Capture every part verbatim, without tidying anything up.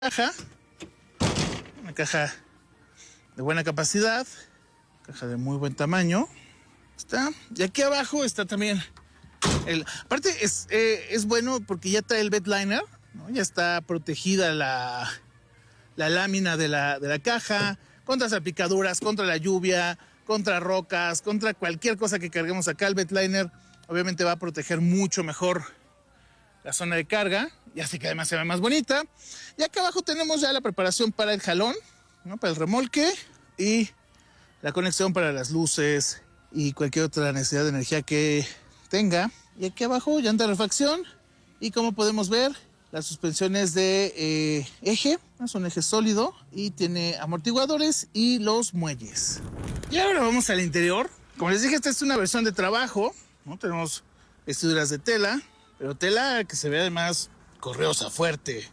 caja, una caja de buena capacidad, caja de muy buen tamaño, está, y aquí abajo está también el, aparte es, eh, es bueno porque ya trae el bed liner, ¿no? Ya está protegida la, la lámina de la, de la caja, contra salpicaduras, contra la lluvia, contra rocas, contra cualquier cosa que carguemos acá. El bed liner obviamente va a proteger mucho mejor la zona de carga, y así que además se ve más bonita. Y acá abajo tenemos ya la preparación para el jalón, ¿no? Para el remolque y la conexión para las luces y cualquier otra necesidad de energía que tenga. Y aquí abajo llanta de refacción y como podemos ver las suspensiones de eh, eje, ¿no? Son eje sólido y tiene amortiguadores y los muelles. Y ahora vamos al interior. Como les dije, esta es una versión de trabajo, ¿no? Tenemos vestiduras de tela, pero tela que se ve además correosa, fuerte.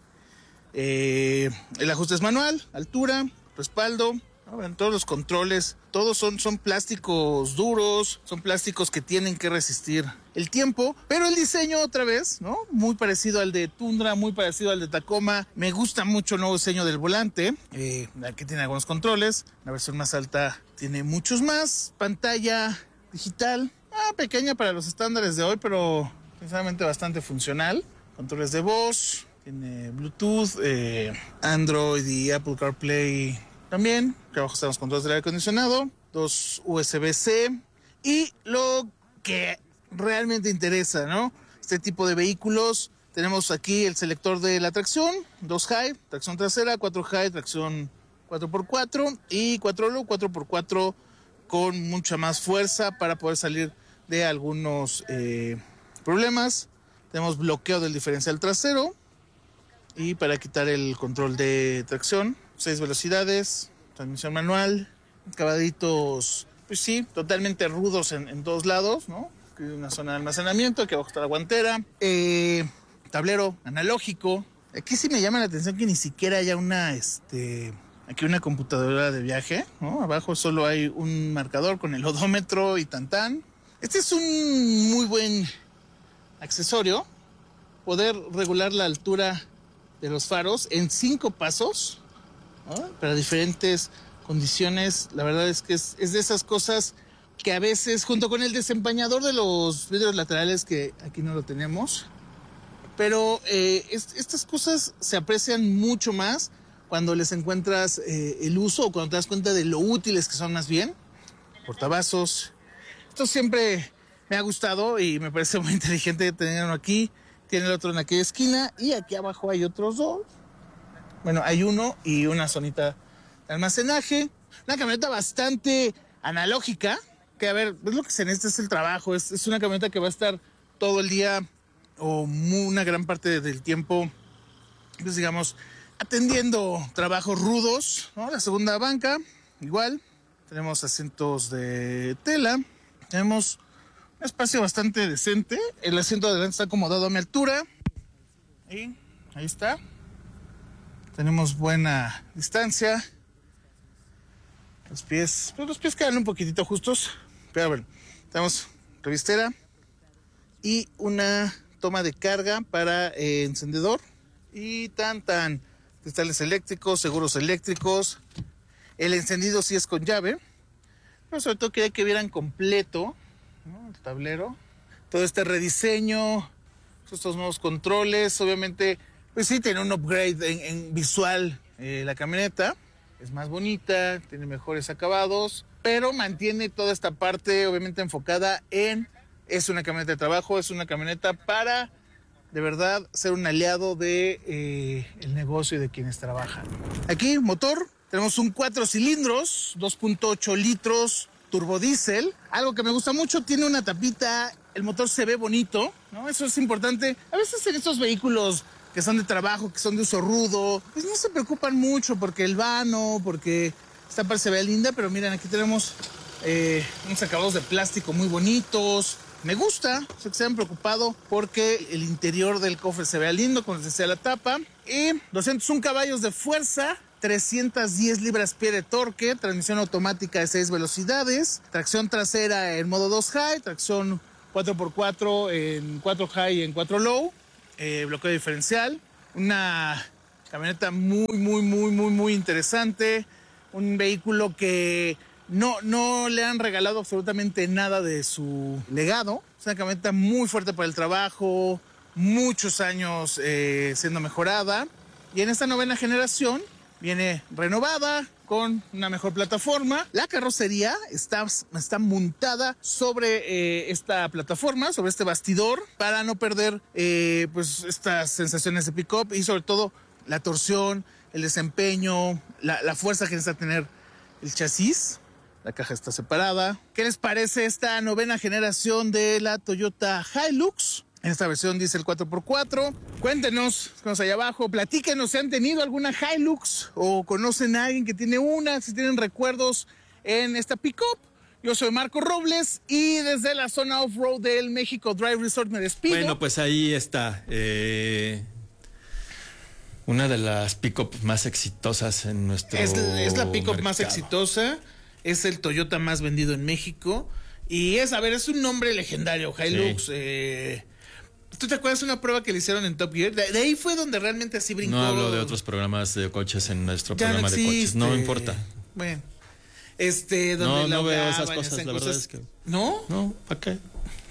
Eh, el ajuste es manual, altura, respaldo, ¿no? Todos los controles, todos son, son plásticos duros, son plásticos que tienen que resistir el tiempo, pero el diseño otra vez, ¿no? Muy parecido al de Tundra, muy parecido al de Tacoma. Me gusta mucho el nuevo diseño del volante, eh, aquí tiene algunos controles, la versión más alta tiene muchos más, pantalla digital, ah, pequeña para los estándares de hoy, pero sinceramente bastante funcional. Controles de voz, tiene Bluetooth, eh, Android y Apple CarPlay también. Que abajo están los controles del aire acondicionado, dos U S B C y lo que realmente interesa, ¿no? Este tipo de vehículos, tenemos aquí el selector de la tracción, dos high, tracción trasera, cuatro high, tracción cuatro por cuatro y cuatro low, cuatro por cuatro con mucha más fuerza para poder salir de algunos eh, problemas. Tenemos bloqueo del diferencial trasero y para quitar el control de tracción, seis velocidades, transmisión manual, acabaditos, pues sí, totalmente rudos en, en todos lados, ¿no? Aquí hay una zona de almacenamiento, aquí abajo está la guantera, eh, tablero analógico. Aquí sí me llama la atención que ni siquiera haya una, este, aquí una computadora de viaje, ¿no? Abajo solo hay un marcador con el odómetro y tan tan. Este es un muy buen accesorio, poder regular la altura de los faros en cinco pasos, ¿no? Para diferentes condiciones. La verdad es que es, es de esas cosas que a veces, junto con el desempañador de los vidrios laterales, que aquí no lo tenemos, pero eh, es, estas cosas se aprecian mucho más cuando les encuentras eh, el uso o cuando te das cuenta de lo útiles que son más bien. Portavasos. Esto siempre me ha gustado y me parece muy inteligente tenerlo aquí. Tiene el otro en aquella esquina y aquí abajo hay otros dos. Bueno, hay uno y una zonita de almacenaje. Una camioneta bastante analógica, que a ver, es lo que se necesita, es el trabajo. Es, es una camioneta que va a estar todo el día o muy, una gran parte del tiempo, pues digamos, atendiendo trabajos rudos, ¿no? La segunda banca, igual. Tenemos asientos de tela. Tenemos un espacio bastante decente. El asiento de adelante está acomodado a mi altura. Y ahí está. Tenemos buena distancia. Los pies, pues los pies quedan un poquitito justos. Pero bueno, tenemos revistera y una toma de carga para eh, encendedor. Y tan tan. Cristales eléctricos, seguros eléctricos. El encendido sí es con llave. Pero sobre todo quería que vieran completo, ¿no? El tablero, todo este rediseño, estos nuevos controles. Obviamente, pues sí, tiene un upgrade en, en visual eh, la camioneta. Es más bonita, tiene mejores acabados, pero mantiene toda esta parte obviamente enfocada en, es una camioneta de trabajo, es una camioneta para, de verdad, ser un aliado de eh, el negocio y de quienes trabajan. Aquí, motor. Tenemos un cuatro cilindros, dos punto ocho litros, turbodiesel. Algo que me gusta mucho, tiene una tapita, el motor se ve bonito, ¿no? Eso es importante. A veces en estos vehículos que son de trabajo, que son de uso rudo, pues no se preocupan mucho porque el vano, porque esta parte se ve linda, pero miren, aquí tenemos eh, unos acabados de plástico muy bonitos. Me gusta, o sea, que se han preocupado porque el interior del cofre se vea lindo, como les decía la tapa. Y doscientos uno caballos de fuerza, trescientas diez libras-pie de torque, transmisión automática de seis velocidades, tracción trasera en modo dos high, tracción cuatro por cuatro en cuatro high y en cuatro low, eh, bloqueo diferencial, una Camioneta muy, muy, muy, muy, muy interesante. Un vehículo que no, no le han regalado absolutamente nada de su legado. Es una camioneta muy fuerte para el trabajo, muchos años eh, siendo mejorada. Y en esta novena generación viene renovada, con una mejor plataforma. La carrocería está, está montada sobre eh, esta plataforma, sobre este bastidor, para no perder eh, pues estas sensaciones de pick-up y sobre todo la torsión, el desempeño, la, la fuerza que necesita tener el chasis. La caja está separada. ¿Qué les parece esta novena generación de la Toyota Hilux? En esta versión diésel cuatro por cuatro. Cuéntenos, estamos allá abajo, platíquenos si han tenido alguna Hilux o conocen a alguien que tiene una, si tienen recuerdos en esta pick-up. Yo soy Marco Robles y desde la zona off-road del México Drive Resort me despido. Bueno, pues ahí está. Eh, una de las pick-up más exitosas en nuestro Es, es la pick-up mercado. más exitosa, es el Toyota más vendido en México y es, a ver, es un nombre legendario, Hilux. Sí. Eh, ¿Tú te acuerdas de una prueba que le hicieron en Top Gear? De, de ahí fue donde realmente así brincó. No hablo de otros programas de coches en nuestro ya programa no de coches. No importa. Bueno. Este, donde no, la no veo esas ahogaban, cosas, la cosas... verdad es que... ¿No? No, ¿para qué?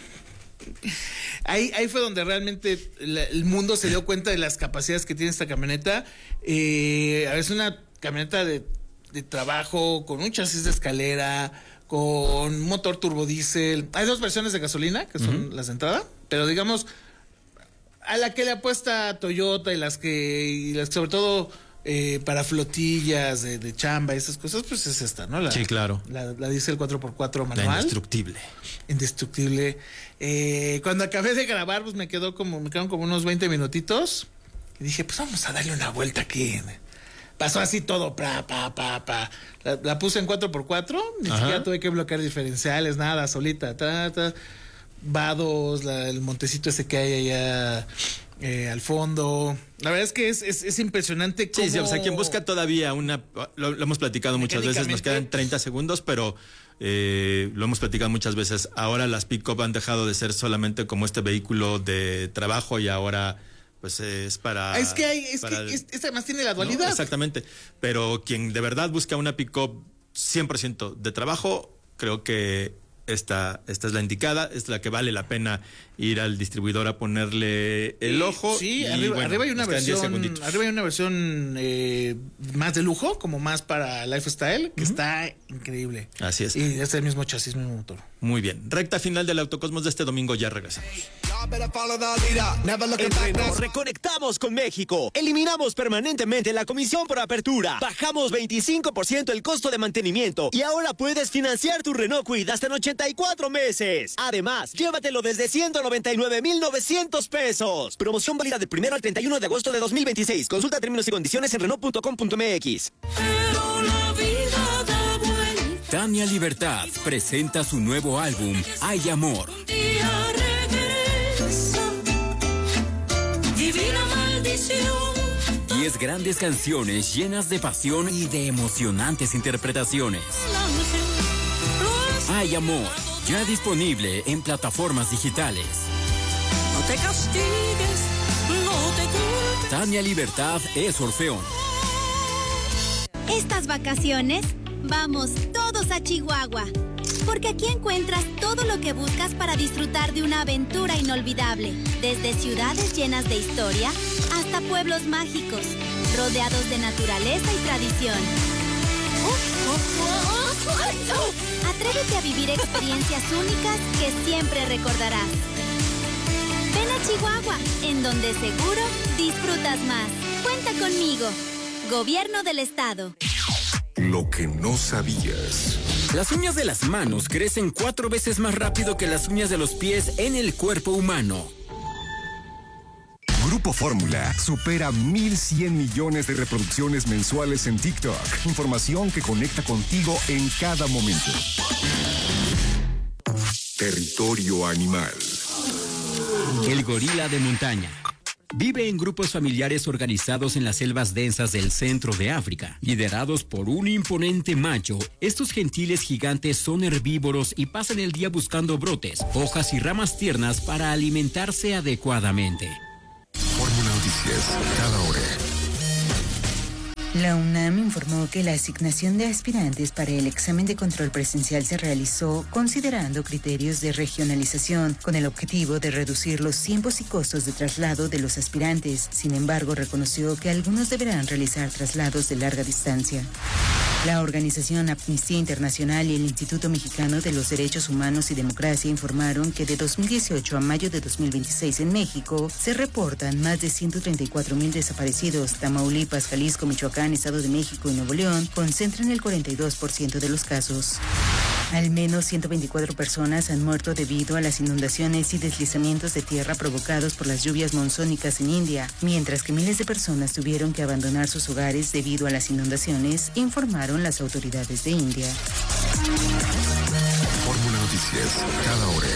Ahí, ahí fue donde realmente la, el mundo se dio cuenta de las capacidades que tiene esta camioneta. Eh, a ver, es una camioneta de, de trabajo con un chasis de escalera, con motor turbodiesel. Hay dos versiones de gasolina, que son uh-huh. las de entrada, pero digamos... A la que le apuesta Toyota y las que, y las, sobre todo eh, para flotillas de, de chamba y esas cosas, pues es esta, ¿no? La, sí, claro. La, la diésel cuatro por cuatro manual. La indestructible. Indestructible. Eh, cuando acabé de grabar, pues me quedó como, me quedaron como unos veinte minutitos. Y dije, pues vamos a darle una vuelta aquí. Pasó así todo, pa, pa, pa, pa. La, la puse en cuatro por cuatro, ni Ajá. siquiera tuve que bloquear diferenciales, nada, solita, ta, ta. Vados, la, el montecito ese que hay allá eh, al fondo. La verdad es que es, es, es impresionante cómo... Sí, sí, o sea, quien busca todavía una... Lo, lo hemos platicado muchas veces, nos quedan treinta segundos, pero eh, lo hemos platicado muchas veces. Ahora las pick-up han dejado de ser solamente como este vehículo de trabajo y ahora... pues es para... Es que hay, es para, que es, es, además tiene la dualidad. ¿no? Exactamente, pero quien de verdad busca una pick-up cien por ciento de trabajo, creo que... Esta, esta es la indicada, es la que vale la pena ir al distribuidor a ponerle el ojo. Sí, y, arriba, bueno, arriba hay una versión, arriba hay una versión eh, más de lujo, como más para lifestyle, que uh-huh. está increíble. Así es. Y es el mismo chasis, mismo motor. Muy bien. Recta final del Autocosmos de este domingo, ya regresamos. En Renault reconectamos con México. Eliminamos permanentemente la comisión por apertura. Bajamos veinticinco por ciento el costo de mantenimiento. Y ahora puedes financiar tu Renault Kwid hasta en ochenta y cuatro meses. Además, llévatelo desde ciento noventa y nueve mil novecientos pesos. Promoción válida del primero al treinta y uno de agosto de dos mil veintiséis. Consulta términos y condiciones en Renault punto com punto m x. Pero la vida da vuelta. Tania Libertad presenta su nuevo álbum, Hay Amor. Un día regresa, divina maldición. Diez grandes canciones llenas de pasión y de emocionantes interpretaciones. Hay Amor, ya disponible en plataformas digitales. No te castigues, no te culpes. Tania Libertad es Orfeón. Estas vacaciones, vamos todos a Chihuahua. Porque aquí encuentras todo lo que buscas para disfrutar de una aventura inolvidable. Desde ciudades llenas de historia hasta pueblos mágicos, rodeados de naturaleza y tradición. Atrévete a vivir experiencias únicas que siempre recordarás. Ven a Chihuahua, en donde seguro disfrutas más. Cuenta conmigo. Gobierno del Estado. Lo que no sabías. Las uñas de las manos crecen cuatro veces más rápido que las uñas de los pies en el cuerpo humano. Grupo Fórmula supera mil cien millones de reproducciones mensuales en TikTok. Información que conecta contigo en cada momento. Territorio animal. El gorila de montaña. Vive en grupos familiares organizados en las selvas densas del centro de África. Liderados por un imponente macho, estos gentiles gigantes son herbívoros y pasan el día buscando brotes, hojas y ramas tiernas para alimentarse adecuadamente. Fórmula Noticias, cada hora. La UNAM informó que la asignación de aspirantes para el examen de control presencial se realizó considerando criterios de regionalización con el objetivo de reducir los tiempos y costos de traslado de los aspirantes. Sin embargo, reconoció que algunos deberán realizar traslados de larga distancia. La organización Amnistía Internacional y el Instituto Mexicano de los Derechos Humanos y Democracia informaron que de dos mil dieciocho a mayo de dos mil veintiséis en México se reportan más de ciento treinta y cuatro mil desaparecidos. Tamaulipas, Jalisco, Michoacán, Estado de México y Nuevo León concentran el cuarenta y dos por ciento de los casos. Al menos ciento veinticuatro personas han muerto debido a las inundaciones y deslizamientos de tierra provocados por las lluvias monzónicas en India, mientras que miles de personas tuvieron que abandonar sus hogares debido a las inundaciones, informaron las autoridades de India. Fórmula Noticias, cada hora.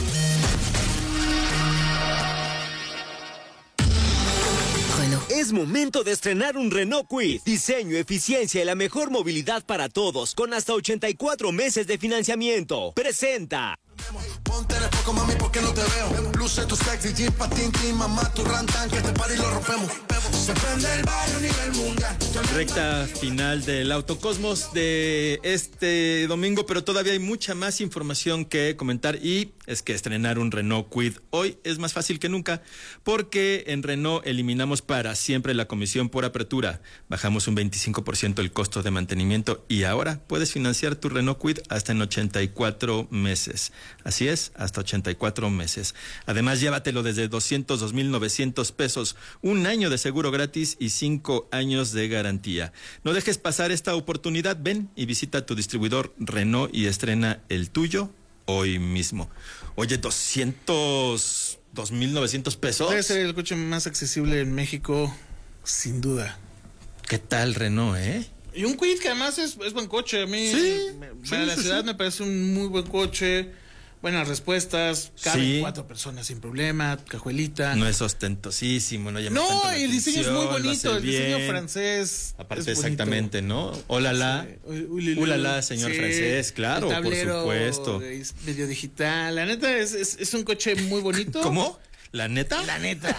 Es momento de estrenar un Renault Kwid. Diseño, eficiencia y la mejor movilidad para todos, con hasta ochenta y cuatro meses de financiamiento. Presenta. Ponte en el poco, mami, porque no te veo. Luce tu sexy jean, patín, tin, mamá, tu rantan, que te pare y lo rompemos. Se prende el barrio a nivel mundial. Recta final del Autocosmos de este domingo, pero todavía hay mucha más información que comentar, y es que estrenar un Renault Kwid hoy es más fácil que nunca, porque en Renault eliminamos para siempre la comisión por apertura, bajamos un veinticinco por ciento el costo de mantenimiento y ahora puedes financiar tu Renault Kwid hasta en ochenta y cuatro meses. Así es, hasta ochenta y cuatro meses. Además, llévatelo desde doscientos dos mil novecientos pesos, un año de seguro gratis y cinco años de garantía. No dejes pasar esta oportunidad. Ven y visita tu distribuidor Renault y estrena el tuyo hoy mismo. Oye, doscientos dos mil novecientos pesos. Debe ser el coche más accesible en México, sin duda. ¿Qué tal Renault, eh? Y un Kwid que además es, es buen coche. A mí, sí, me, sí, para la sí, ciudad sí. me parece un muy buen coche. Buenas respuestas, caben Sí. cuatro personas sin problema, cajuelita. No es ostentosísimo, no llama No, tanto la el diseño es muy atención, lo bonito, hace el diseño bien. francés. Aparte, es exactamente, ¿no? Hola, la. Sí. Uy, Hola, la, señor sí. francés, claro, El tablero por supuesto. es medio digital. La neta es, es, es un coche muy bonito. ¿Cómo? ¿La neta? La neta.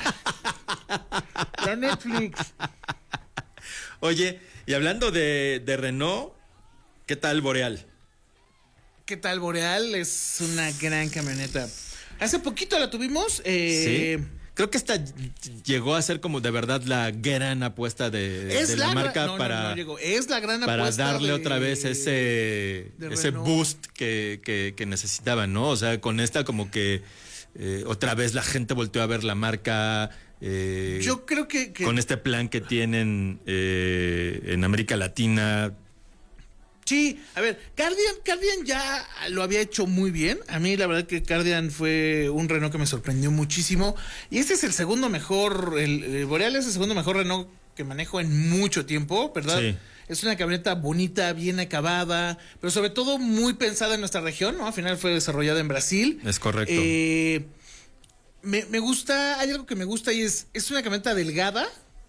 La Netflix. Oye, y hablando de, de Renault, ¿qué tal Boreal? ¿Qué tal Boreal? Es una gran camioneta. Hace poquito la tuvimos. Eh, sí. Creo que esta llegó a ser como de verdad la gran apuesta de, es de la, la marca no, para, no, no llegó. Es la gran para apuesta darle de, otra vez ese, ese boost que, que, que necesitaban, ¿no? O sea, con esta como que eh, otra vez la gente volteó a ver la marca. Eh, Yo creo que, que... Con este plan que tienen eh, en América Latina. Sí, a ver, Kardian, Kardian ya lo había hecho muy bien. A mí la verdad que Kardian fue un Renault que me sorprendió muchísimo. Y este es el segundo mejor, el, el Boreal es el segundo mejor Renault que manejo en mucho tiempo, ¿verdad? Sí. Es una camioneta bonita, bien acabada, pero sobre todo muy pensada en nuestra región, ¿no? Al final fue desarrollada en Brasil. Es correcto. Eh, me, me gusta, hay algo que me gusta y es, es una camioneta delgada,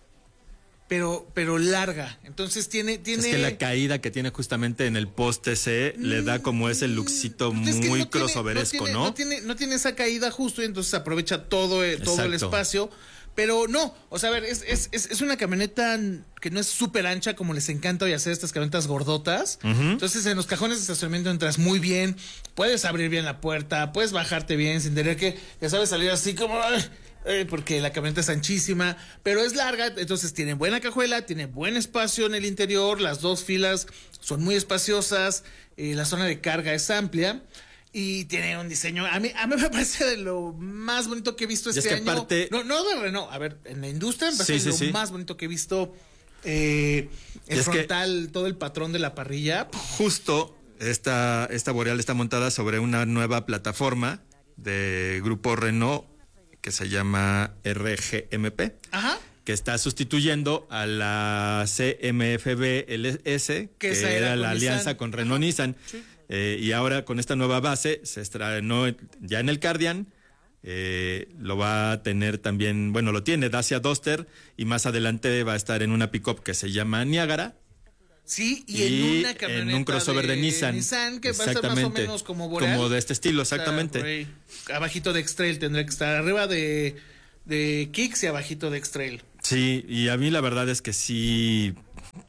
pero pero larga. Entonces tiene tiene Es que la caída que tiene justamente en el poste C le da como ese lookcito pues es que muy no tiene- crossoveresco, no tiene, ¿no? no tiene no tiene esa caída justo y entonces aprovecha todo eh, todo el Exacto. espacio. Pero no, o sea, a ver, es, es, es, es una camioneta que no es súper ancha como les encanta hoy hacer estas camionetas gordotas. Ujú. Entonces en los cajones de estacionamiento entras muy bien, puedes abrir bien la puerta, puedes bajarte bien sin tener que, ya sabes, salir así como... ay, eh, porque la camioneta es anchísima, pero es larga, entonces tiene buena cajuela, tiene buen espacio en el interior, las dos filas son muy espaciosas, eh, la zona de carga es amplia. Y tiene un diseño, a mí, a mí me parece de lo más bonito que he visto Y es este que año. aparte- No, no de Renault, a ver, en la industria me parece Sí, sí, lo sí. más bonito que he visto. Eh, el Y es que- frontal, todo el patrón de la parrilla. Justo esta, esta Boreal está montada sobre una nueva plataforma de Grupo Renault que se llama R G M P. Ajá. Que está sustituyendo a la C M F B L S, Que que, esa era era con la alianza Nissan. con Renault Nissan. Sí. Eh, y ahora con esta nueva base se estrenó ya en el Kardian. Eh, lo va a tener también, bueno, lo tiene Dacia Duster y más adelante va a estar en una pickup que se llama Niagara. Sí, y, Y en una camioneta en un crossover de, Nissan. que va a ser más o menos como Boreal. Como de este estilo, O sea, exactamente. por ahí, abajito de X-Trail tendría que estar arriba de, de Kicks y abajito de X-Trail. Sí, y a mí la verdad es que sí,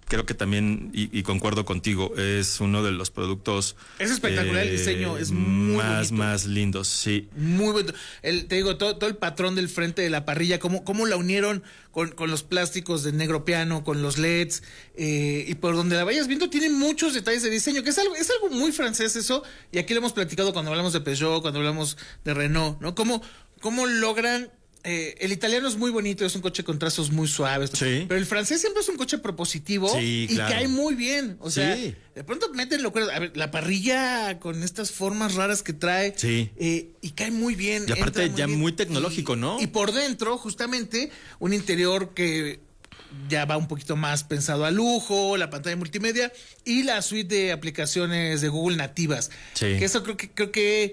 creo que también, y, y concuerdo contigo, es uno de los productos... Es espectacular eh, el diseño, es muy más, bonito. más lindos, sí. Muy bonito. El, te digo, todo, todo el patrón del frente de la parrilla, cómo, cómo la unieron con, con los plásticos de negro piano, con los L E Ds, eh, y por donde la vayas viendo, tiene muchos detalles de diseño, que es algo, es algo muy francés eso, y aquí lo hemos platicado cuando hablamos de Peugeot, cuando hablamos de Renault, ¿no? Cómo, cómo logran... Eh, el italiano es muy bonito, es un coche con trazos muy suaves, sí. Pero el francés siempre es un coche propositivo sí, y claro. cae muy bien. O sea, sí. de pronto meten locura. A ver, la parrilla con estas formas raras que trae sí. eh, y cae muy bien. Y aparte muy ya bien. muy tecnológico, y, ¿no? Y por dentro, justamente, un interior que ya va un poquito más pensado a lujo, la pantalla multimedia y la suite de aplicaciones de Google nativas. Sí. Que eso creo que creo que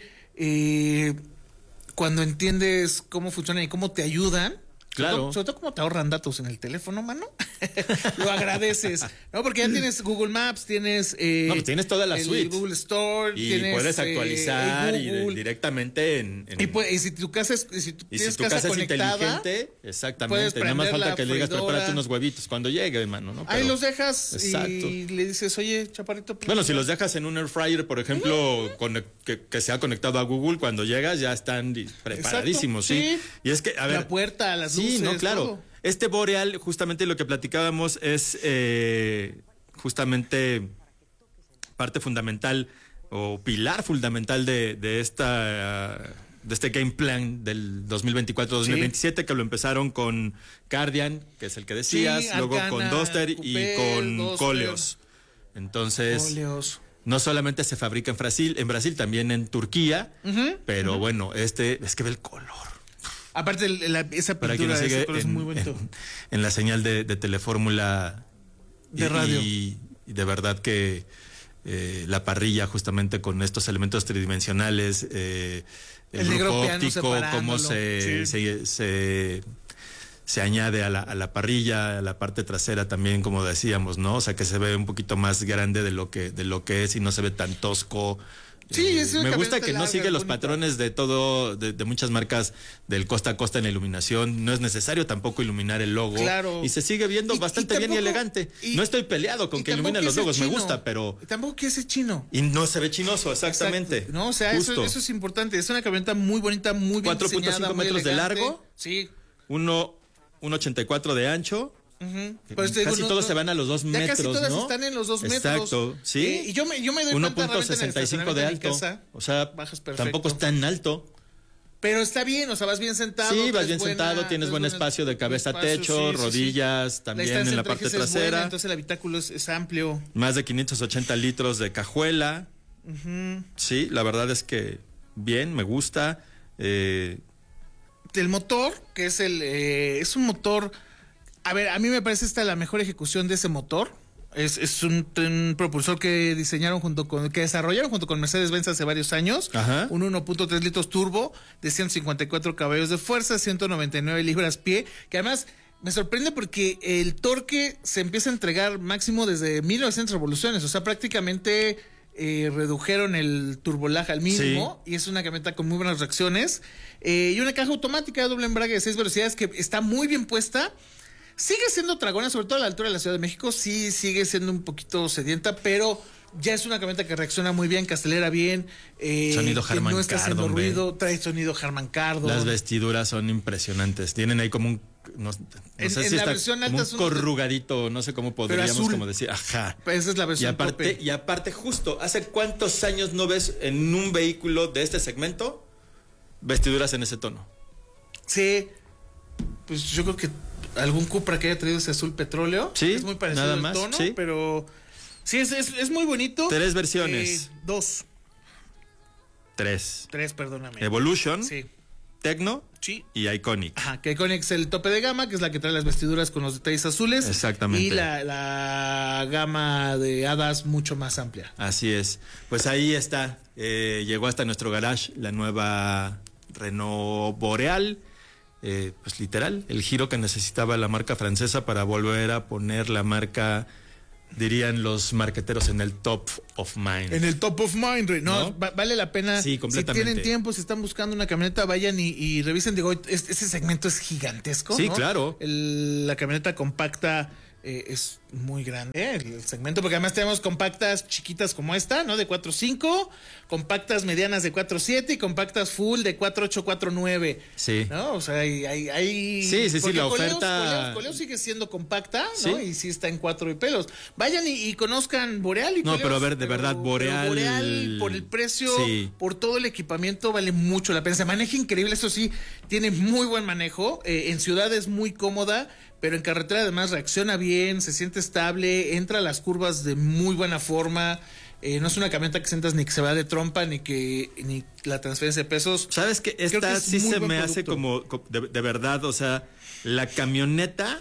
eh, cuando entiendes cómo funcionan y cómo te ayudan, claro. sobre todo, sobre todo cómo te ahorran datos en el teléfono, mano, lo agradeces, ¿no? Porque ya tienes Google Maps, tienes... Eh, no, pues tienes toda la el suite. Google Store. Y tienes, puedes actualizar eh, y de, directamente en... en y, pues, y si tu casa es, si tú y tienes si tu casa, casa es conectada, inteligente, exactamente. Nada más falta que le digas, prepárate unos huevitos cuando llegue, hermano, ¿no? Pero, ahí los dejas exacto. y le dices, oye, chaparrito. Bueno, si los dejas en un air fryer, por ejemplo, uh-huh. con, que, que sea conectado a Google, cuando llegas ya están preparadísimos, ¿sí? ¿sí? Y es que, a ver... La puerta, las sí, luces, no, claro. todo. Este Boreal, justamente lo que platicábamos es eh, justamente parte fundamental o pilar fundamental de, de esta de este game plan del dos mil veinticuatro dos mil veintisiete, sí. Que lo empezaron con Cardian, que es el que decías, sí, luego Arcana, con Duster Coupé, y con Duster. Coleos. Entonces, Coleos. No solamente se fabrica en Brasil, en Brasil también en Turquía, uh-huh, pero uh-huh. bueno, este es que ve el color. Aparte, la, esa pintura sigue ese color es en, muy bonito. En, en la señal de, de Telefórmula de y, radio. Y, y de verdad que eh, la parrilla, justamente con estos elementos tridimensionales, eh, el, el grupo óptico, cómo se, sí. se, se, se añade a la, a la parrilla, a la parte trasera también, como decíamos, ¿no? O sea, que se ve un poquito más grande de lo que, de lo que es y no se ve tan tosco. Sí, eh, es me gusta que larga, no sigue los bonita. patrones de todo, de, de muchas marcas del costa a costa en la iluminación. No es necesario tampoco iluminar el logo. Claro. Y se sigue viendo y, bastante y bien tampoco, y elegante. Y, no estoy peleado con que iluminen los logos, me gusta, pero... Y tampoco que ese chino. Y no se ve chinoso, exactamente. Exacto. No, o sea, eso, eso es importante. Es una camioneta muy bonita, muy bien cuatro punto cinco metros elegante. De largo. Sí. uno punto ochenta y cuatro de ancho. Uh-huh. Pues casi digo, todos no, se van a los dos ya metros, casi todas ¿no? están en los dos metros. Exacto, sí. ¿Eh? Y yo me, yo me doy uno punto sesenta y cinco de alto. Casa, o sea, tampoco es tan alto. Pero está bien, o sea, vas bien sentado. Sí, vas bien buena, sentado, tienes buen buena, espacio de cabeza a techo, sí, rodillas, sí, sí. también la en la parte trasera. Es buena, entonces el habitáculo es, es amplio. Más de quinientos ochenta litros de cajuela. Uh-huh. Sí, la verdad es que bien, me gusta. Eh... El motor, que es el, eh, es un motor... A ver, a mí me parece esta la mejor ejecución de ese motor. Es, es un, un propulsor que diseñaron junto con, que desarrollaron junto con Mercedes-Benz hace varios años. Ajá. Un uno punto tres litros turbo de ciento cincuenta y cuatro caballos de fuerza, ciento noventa y nueve libras-pie, que además me sorprende porque el torque se empieza a entregar máximo desde mil novecientas revoluciones. O sea, prácticamente eh, redujeron el turbolag al mínimo, sí. Y es una camioneta con muy buenas reacciones. Eh, y una caja automática de doble embrague de seis velocidades que está muy bien puesta. Sigue siendo tragona, sobre todo a la altura de la Ciudad de México, sí sigue siendo un poquito sedienta, pero ya es una camioneta que reacciona muy bien, que acelera bien. Eh, sonido Harman no está haciendo Kardon, ruido, trae sonido Harman Kardon. Las vestiduras son impresionantes, tienen ahí como un... No, no en, sé en si la está versión como alta un corrugadito, no sé cómo podríamos como decir, ajá. Esa es la versión y aparte, tope. Y aparte justo, ¿hace cuántos años no ves en un vehículo de este segmento vestiduras en ese tono? Sí, pues yo creo que algún Cupra que haya traído ese azul petróleo. Sí, es muy parecido nada el más, tono, sí. pero sí, es, es, es muy bonito. Tres versiones. Eh, dos. Tres. Tres, perdóname. Evolution, sí. Tecno, sí. Y Iconic. Ajá, que Iconic es el tope de gama, que es la que trae las vestiduras con los detalles azules. Exactamente. Y la, la gama de hadas mucho más amplia. Así es. Pues ahí está. Eh, llegó hasta nuestro garage la nueva Renault Boreal. Eh, pues literal, el giro que necesitaba la marca francesa para volver a poner la marca, dirían los marqueteros, en el top of mind. En el top of mind, Rey. No, ¿no? Va, vale la pena. Sí, completamente. Si tienen tiempo, si están buscando una camioneta, vayan y, y revisen. Digo, este, ese segmento es gigantesco. Sí, ¿no? claro. El, la camioneta compacta eh, es muy grande eh, el segmento, porque además tenemos compactas chiquitas como esta, ¿no? De cuatro punto cinco, compactas medianas de cuatro punto siete y compactas full de cuatro punto ocho, cuatro punto nueve. Sí. ¿No? O sea, hay... hay, hay sí, sí, sí, la Coleos, oferta... Coleos, Coleos sigue siendo compacta, ¿no? ¿Sí? Y sí está en cuatro y pelos. Vayan y, y conozcan Boreal y No, Coleos, pero a ver, de verdad, Boreal... Boreal, por el precio, sí. por todo el equipamiento, vale mucho la pena. Se maneja increíble, eso sí, tiene muy buen manejo. Eh, en ciudad es muy cómoda, pero en carretera además reacciona bien, se siente estable, entra a las curvas de muy buena forma. Eh, no es una camioneta que sientas ni que se va de trompa, ni que ni la transferencia de pesos. ¿Sabes qué? Esta que sí se me producto. hace como, de, de verdad, o sea, la camioneta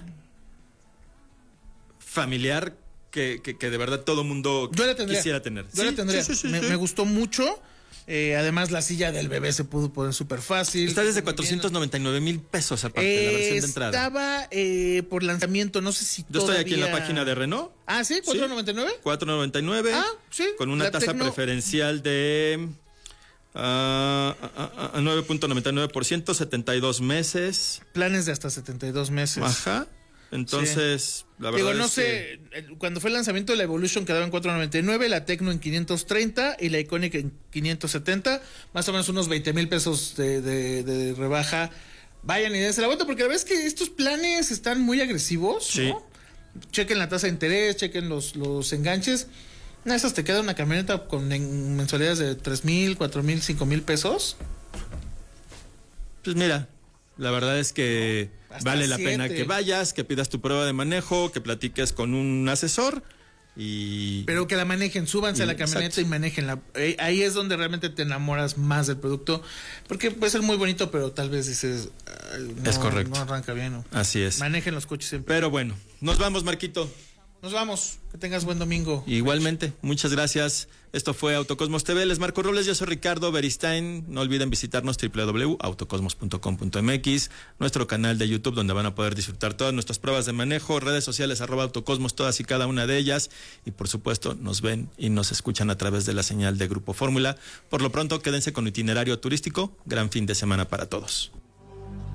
familiar que, que, que de verdad todo mundo Yo la tendría. quisiera tener. Yo ¿Sí? la tendría. Sí, sí, sí, me, sí. me gustó mucho. Eh, además, la silla del bebé se pudo poner súper fácil. Está desde cuatrocientos noventa y nueve mil pesos aparte de eh, la versión de entrada. Estaba eh, por lanzamiento, no sé si Yo todavía... estoy aquí en la página de Renault. Ah, ¿sí? ¿cuatro noventa y nueve? cuatro noventa y nueve. Ah, sí. Con una La tasa Tecno... preferencial de uh, uh, uh, nueve punto noventa y nueve por ciento, setenta y dos meses. Planes de hasta setenta y dos meses. Ajá. Entonces, sí. la verdad Digo, no es sé, que... cuando fue el lanzamiento, la Evolution quedaba en cuatro noventa y nueve, la Tecno en quinientos treinta y la Iconic en quinientos setenta, más o menos unos veinte mil pesos de, de, de rebaja. Vayan y dense la vuelta, porque la verdad es que estos planes están muy agresivos, sí. ¿no? Chequen la tasa de interés, chequen los, los enganches. Una de esas te queda una camioneta con en mensualidades de tres mil, cuatro mil, cinco mil pesos. Pues mira, la verdad es que Hasta vale la siete. pena que vayas, que pidas tu prueba de manejo, que platiques con un asesor y... Pero que la manejen, súbanse y, a la camioneta exacto. y manejenla. Ahí, ahí es donde realmente te enamoras más del producto, porque puede ser muy bonito, pero tal vez dices... No, es correcto. No arranca bien. ¿no? Así es. Manejen los coches siempre. Pero bueno, nos vamos, Marquito. Nos vamos. Que tengas buen domingo. Igualmente, muchas gracias. Esto fue Autocosmos T V. Les Marco Robles, yo soy Ricardo Beristain. No olviden visitarnos doble u doble u doble u punto autocosmos punto com punto m x, nuestro canal de YouTube donde van a poder disfrutar todas nuestras pruebas de manejo, redes sociales arroba autocosmos, todas y cada una de ellas. Y por supuesto nos ven y nos escuchan a través de la señal de Grupo Fórmula. Por lo pronto, quédense con itinerario turístico. Gran fin de semana para todos.